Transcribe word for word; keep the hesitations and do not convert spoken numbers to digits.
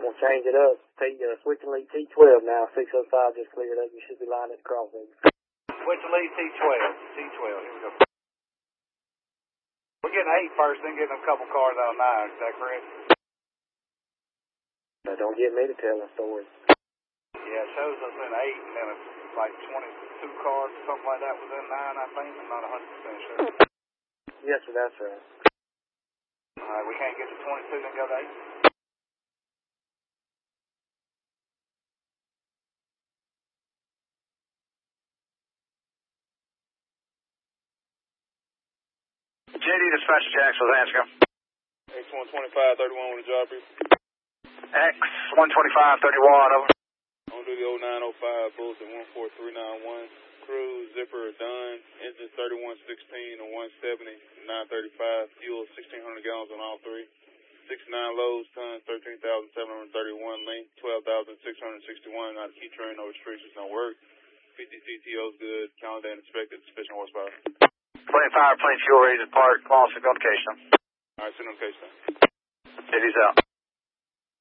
We'll change it up. T, uh, switch and lead T twelve now. six oh five just cleared up. You should be lined at the crossing. Switch and lead T twelve. T twelve. Here we go. We're getting eight first, then getting a couple cars out of nine. Is that correct? Now, don't get me to tell a story. Yeah, it shows us in eight, and then it's like twenty-two cars or something like that was in nine, I think. I'm not one hundred percent sure. Yes, sir, that's right. All right, we can't get to twenty-two, then go to eight. J D, dispatch Jacksonville, answer. X one twenty-five thirty-one with a job brief. X one twenty-five thirty-one, over. On duty oh nine oh five, Bulletin one four three nine one. Cruise, zipper, done. Engine thirty-one sixteen and one seventy, nine thirty-five. Fuel sixteen hundred gallons on all three. sixty-nine loads, tons, thirteen thousand seven hundred thirty-one. Length, twelve thousand six hundred sixty-one. Not a key train, no restrictions, no work. fifty C T O's good. Calendar and inspected. Sufficient horsepower. Plane fire, plane fuel, raised park, loss of notification. All right, send notification. J D's out.